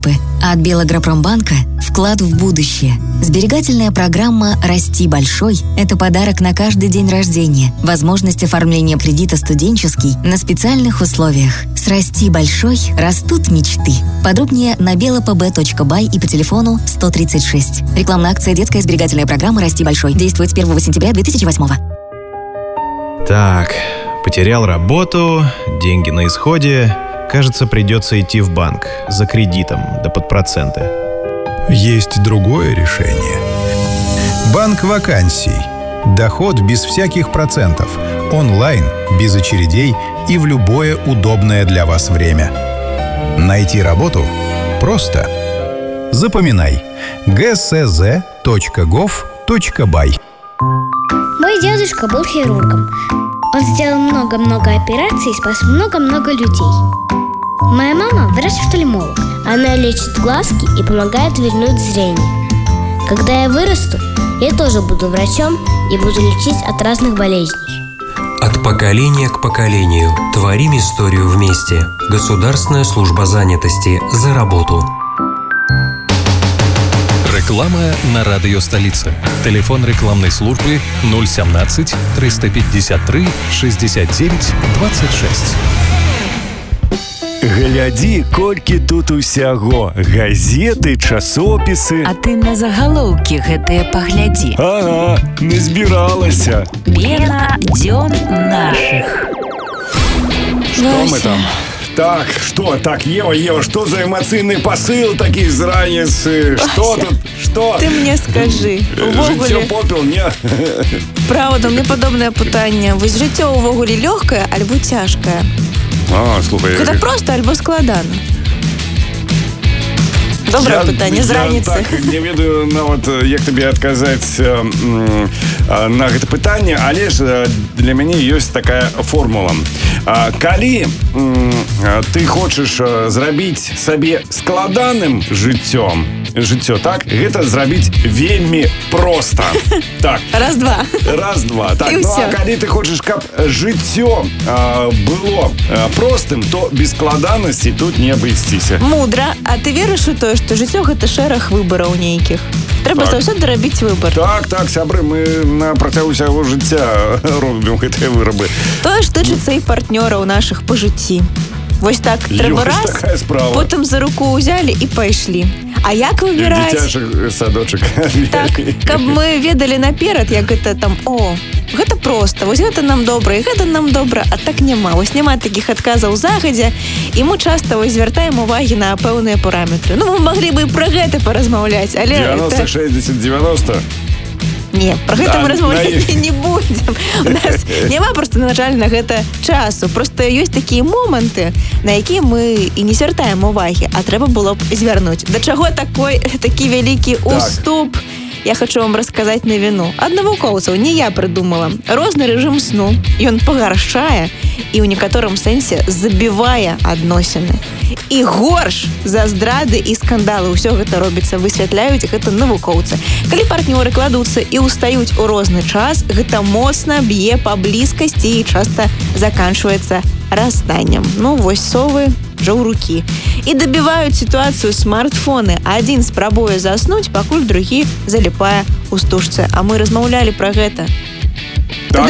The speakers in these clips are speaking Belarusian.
А от Белагропромбанка – вклад в будущее. Сберегательная программа «Расти большой» – это подарок на каждый день рождения, возможность оформления кредита студенческий на специальных условиях. С «Расти большой» растут мечты. Подробнее на belapb.by и по телефону 136. Рекламная акция «Детская сберегательная программа «Расти большой». Действует с 1 сентября 2008. Так, потерял работу, деньги на исходе. Кажется, придется идти в банк за кредитом, да под проценты. Есть другое решение. Банк вакансий. Доход без всяких процентов. Онлайн, без очередей и в любое удобное для вас время. Найти работу просто. Запоминай. gsz.gov.by. Мой дедушка был хирургом. Он сделал много-много операций и спас много-много людей. Моя мама врач-офтальмолог. Она лечит глазки и помогает вернуть зрение. Когда я вырасту, я тоже буду врачом и буду лечить от разных болезней. От поколения к поколению творим историю вместе. Государственная служба занятости «За работу». Реклама на радио «Столица». Телефон рекламной службы 017 353 69 26. Глядзі, колькі тут усяго. Газеты, часопісы. А ты на загалоўкі гэтыя паглядзі. Ага, не збіралася. Пена дзён наших. Что мы там? Так, что? Так, Ева, что за эмоційний посыл такий з раніцы? Что тут? Что? Ты мне скажи. Жыццё попіл, не? Правда, мне падобнае пытанне. Вось жыццё ўвогуле лёгкае альбо цяжкае? Слухай. Гэта проста альбо складана? Добрае пытанне з раніцы. Я так не ведаю нават, як табе адказаць на гэта пытанне, але ж для мяне ёсць такая формула. Калі ты хочаш зрабіць сабе складаным жыццё, так, гэта зрабіць вельмі проста. Так. Раз-два. Так, ну а калі ты хочаш, каб жыццё было простым, то без складанасці тут не абысціся. Мудра. А ты верыш у тое, што жыццё гэта шэраг выбараў нейкіх? Трэба заўсёды рабіць выбар. Так, сябры, мы на працягу ўсяго жыцця робім гэтыя вырабы. Тое ж тычыцца і партнёраў нашых па жыцці. Вось так, трэба раз, потым за руку ўзялі і пайшлі. А як выбіраць? Дзіцячы садочак. Так, каб мы ведалі наперад, як гэта там, гэта проста, вось гэта нам добра, і гэта нам добра, а так няма. Вось няма такіх адказаў загадзя, і мы часта вось звяртаем увагі на пэўныя параметры. Ну, мы маглі бы і пра гэта паразмаўляць, але... 90-60-90? Не, про гэта мы размаўляць не будзем. У нас няма проста, на жаль, на гэта часу. Просто ёсць такія моманты, на якія мы і не звяртаем увагі, а трэба было б звярнуць. Да чаго такі вялікі уступ? Я хочу вам расказаць навіну. Ад навукоўцаў, не я прыдумала. Розны рэжым сну, ён пагаршае і ў некаторым сэнсе забівае адносіны. І горш за здрады і скандалы. Усё гэта робіцца, высвятляюць гэта навукоўцы. Калі партнёры кладуцца і ўстаюць у розны час, гэта моцна б'е па блізкасці і часта заканчваецца расстаннем. Ну, вось совы, жаўрукі. І дабіваюць сітуацыю смартфоны. Адзін спрабуе заснуць, пакуль другі заліпае ў стужцы. А мы размаўлялі пра гэта. Так,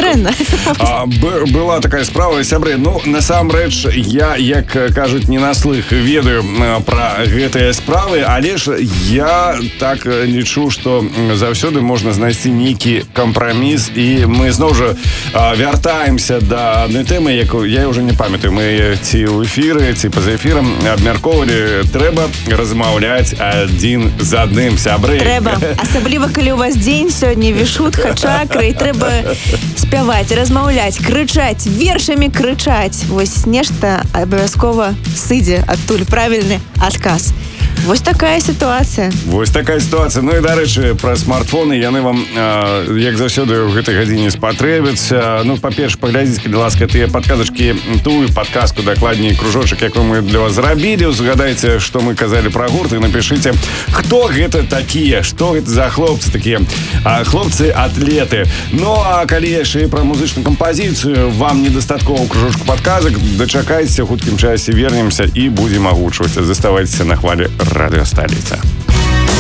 была такая справа, сябры. Ну, насамрэч, я, як кажуць, не на слых ведаю пра гэтыя справы, але ж я так лічу, што заўсёды можна знайсці нейкі кампраміс, і мы зноў жа вяртаемся да адной тэмы, якую я ўжо не памятаю. Мы ці ў эфіры, ці па-за эфірам абмяркоўвалі, трэба размаўляць адзін з адным, сябры. Трэба, асабліва калі у вас дзень сёння, вішутка, чакры, і трэба спяваць, размаўляць, крычаць, вершамі крычаць. Вось нешта абавязкова сыдзе адтуль, правільны адказ. Вось такая сітуацыя. Ну і, дарэчы, пра смартфоны яны вам, як заўсёды, ў гэтай гадзіне спатрэбяцца. Ну, па-перш, паглядзіць, калі ласка, тыя падказачкі, тую падказку, дакладней, кружочак, якую мы для вас зрабілі. Згадайце, што мы казалі пра гурт, і напішыце, хто гэта такія, што гэта за хлопцы такія. Хлопцы-атлеты. Ну, а калі яшчэ і пра музычную кампазіцыю вам недастаткова кружочку падказак, дачакайцеся, хуткім часе вернемся і будзем агучваць. Заставайцеся на хвалі радыёсталіца.